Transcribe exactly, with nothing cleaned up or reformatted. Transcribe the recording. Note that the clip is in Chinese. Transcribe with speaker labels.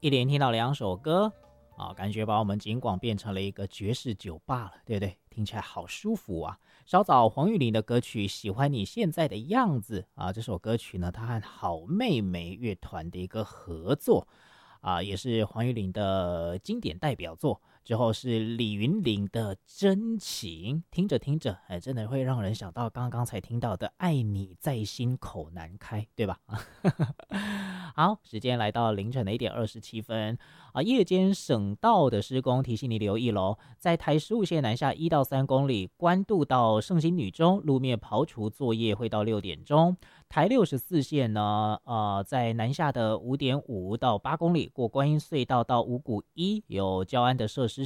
Speaker 1: 一连听到两首歌啊，感觉把我们景广变成了一个爵士酒吧了，对不对？听起来好舒服啊！稍早黄韵玲的歌曲《喜欢你现在的样子》啊，这首歌曲呢，她和好妹妹乐团的一个合作啊，也是黄韵玲的经典代表作。之后是李云林的真情，听着听着，哎，真的会让人想到刚刚才听到的“爱你在心口难开”，对吧？好，时间来到凌晨的一点二十七分啊，夜间省道的施工提醒你留意喽，在台十五线南下一到三公里，关渡到圣心女中路面刨除作业会到六点钟。台六十四线呢，呃，在南下的五点五到八公里，过观音隧道到五股一有交安的设施